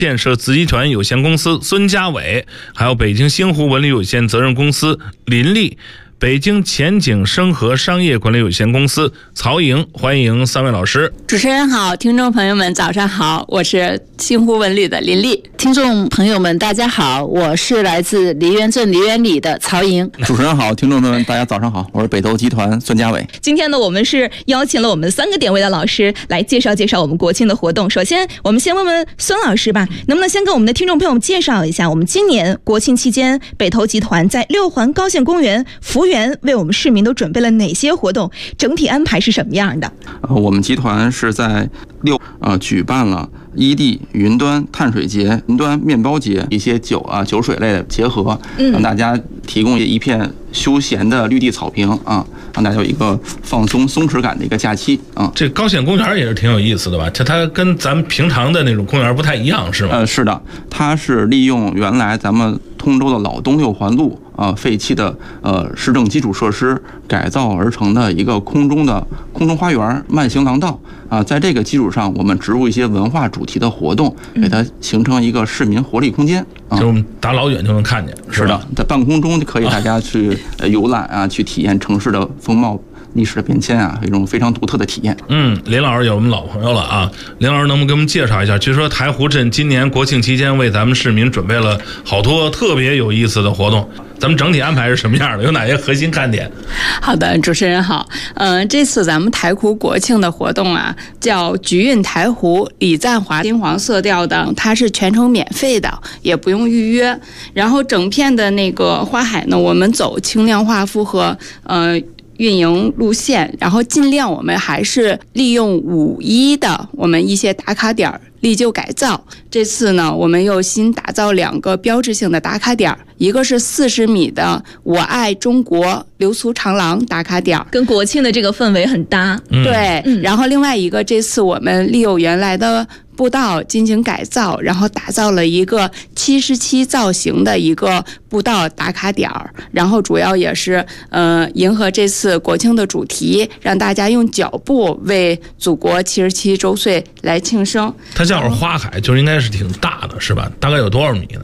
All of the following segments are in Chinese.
建设子集团有限公司孙家伟，还有北京星湖文旅有限责任公司林丽，北京前景生和商业管理有限公司曹莹，欢迎3位老师。 主持人好，听众朋友们早上好，我是星湖文旅的林丽。 听众朋友们大家好，我是来自梨园镇梨园里的曹莹。 主持人好，听众朋友们大家早上好，我是北投集团孙家伟。 今天呢，我们是邀请了我们3个点位的老师来介绍我们国庆的活动。首先我们先问问孙老师吧，能不能先跟我们的听众朋友们介绍一下我们今年国庆期间北投集团在6环高县公园福园为我们市民都准备了哪些活动，整体安排是什么样的？ 我们集团是在举办了伊地、云端碳水节、云端面包节，一些酒水类的结合，让大家提供一片休闲的绿地草坪让大家有一个放松松弛感的一个假期这高县公园也是挺有意思的吧？它跟咱们平常的那种公园不太一样，是吗？ 是的，它是利用原来咱们通州的老东6环路废弃的市政基础设施改造而成的一个空中花园慢行廊道在这个基础上，我们植入一些文化主题的活动，给它形成一个市民活力空间就我们打老远就能看见， 是的，在半空中可以大家去游览去体验城市的风貌、历史的变迁一种非常独特的体验。 林老师有我们老朋友了林老师能不能给我们介绍一下？据说台湖镇今年国庆期间为咱们市民准备了好多特别有意思的活动，咱们整体安排是什么样的？有哪些核心看点？ 好的，主持人好。这次咱们台湖国庆的活动叫菊韵台湖，李赞华金黄色调的，它是全程免费的，也不用预约。然后整片的那个花海呢，我们走轻量化复合运营路线，然后尽量我们还是利用5·1的我们一些打卡点历旧改造。这次呢，我们又新打造2个标志性的打卡点，一个是40米的我爱中国流苏长廊打卡点， 跟国庆的这个氛围很搭。 对，然后另外一个，这次我们利用原来的步道进行改造，然后打造了一个77造型的一个步道打卡点，然后主要也是迎合这次国庆的主题，让大家用脚步为祖国77周岁来庆生。 它叫花海，就应该是挺大的，是吧？大概有多少米呢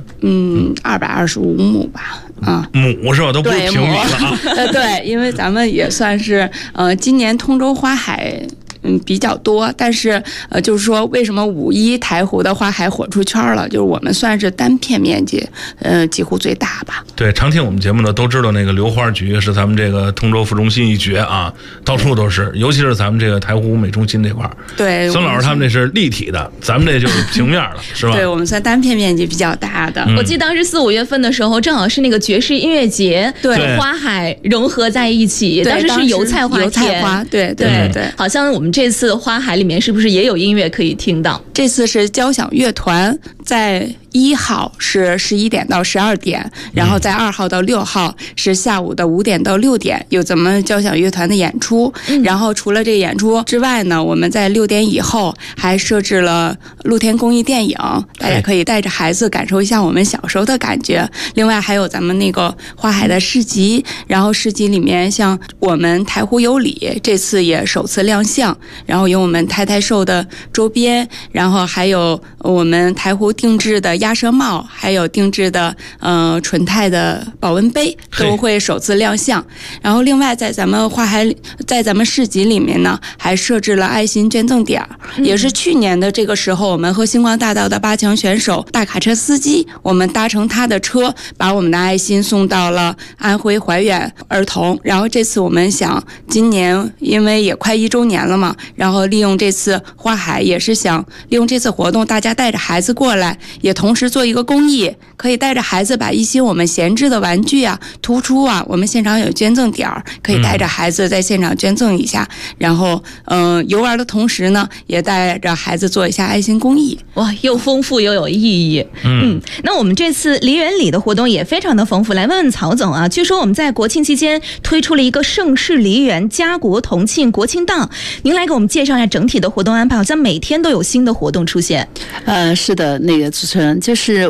？225亩吧。 亩是吧？都不是平米了对，因为咱们也算是今年通州花海比较多，但是就是说为什么5·1台湖的花海火出圈了，就是我们算是单片面积几乎最大吧。 对，常听我们节目的都知道那个流花局是咱们这个通州副中心一绝到处都是，尤其是咱们这个台湖美中心这块。 对， 孙老师他们这是立体的，咱们这就是平面了是吧？ 对，我们算单片面积比较大的。 我记得当时4、5月份的时候，正好是那个爵士音乐节和花海融合在一起，当时是油菜花田。 对， 好像我们这次花海里面是不是也有音乐可以听到？ 这次是交响乐团，在1号是11点到12点，然后在2号到6号是下午的5点到6点有咱们交响乐团的演出。然后除了这个演出之外呢，我们在6点以后还设置了露天公益电影，大家可以带着孩子感受一下我们小时候的感觉。另外还有咱们那个花海的市集，然后市集里面像我们台湖有礼这次也首次亮相，然后有我们太太寿的周边，然后还有我们台湖定制的鸭舌帽，还有定制的纯钛的保温杯都会首次亮相。然后另外在咱们花海，在咱们市集里面呢，还设置了爱心捐赠点，也是去年的这个时候，我们和星光大道的8强选手大卡车司机，我们搭乘他的车，把我们的爱心送到了安徽怀远儿童。然后这次我们想，今年因为也快1周年了嘛，然后利用这次花海，也是想利用这次活动，大家带着孩子过来，也同时做一个公益，可以带着孩子把一些我们闲置的玩具突出我们现场有捐赠点，可以带着孩子在现场捐赠一下，然后游玩的同时呢，也带着孩子做一下爱心公益。 哇，又丰富又有意义。那我们这次梨园里的活动也非常的丰富，来问问曹总据说我们在国庆期间推出了一个盛世梨园家国同庆国庆档，您来给我们介绍一下整体的活动安排，好像每天都有新的活动出现。 是的，那个主持人就是